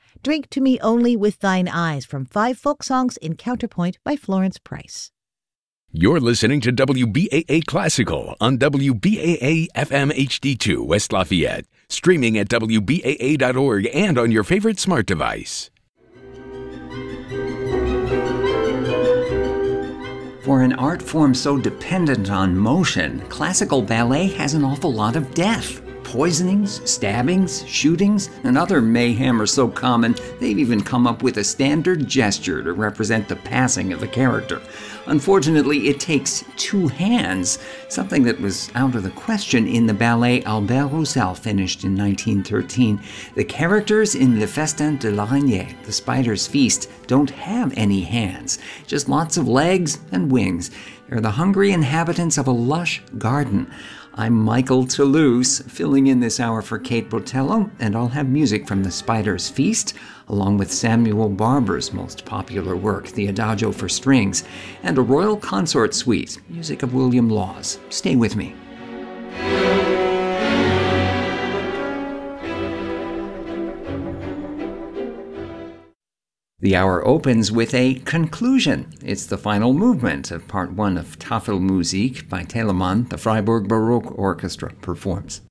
Drink to Me Only with Thine Eyes from 5 Folk Songs in Counterpoint by Florence Price. You're listening to WBAA Classical on WBAA FM HD2 West Lafayette, streaming at WBAA.org and on your favorite smart device. For an art form so dependent on motion, classical ballet has an awful lot of death. Poisonings, stabbings, shootings, and other mayhem are so common, they've even come up with a standard gesture to represent the passing of a character. Unfortunately, it takes 2 hands, something that was out of the question in the ballet Albert Roussel finished in 1913. The characters in Le Festin de l'Araignée, The Spider's Feast, don't have any hands, just lots of legs and wings. They're the hungry inhabitants of a lush garden. I'm Michael Toulouse, filling in this hour for Kate Botello, and I'll have music from The Spider's Feast, along with Samuel Barber's most popular work, the Adagio for Strings, and a Royal Consort Suite, music of William Laws. Stay with me. The hour opens with a conclusion. It's the final movement of Part 1 of Tafelmusik by Telemann, the Freiburg Baroque Orchestra performs.